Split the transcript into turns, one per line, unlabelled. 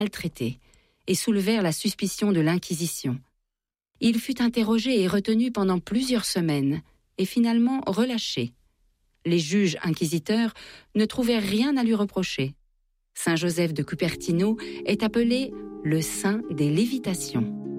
maltraités et soulevèrent la suspicion de l'Inquisition. Il fut interrogé et retenu pendant plusieurs semaines et finalement relâché. Les juges inquisiteurs ne trouvèrent rien à lui reprocher. Saint Joseph de Cupertino est appelé le saint des lévitations.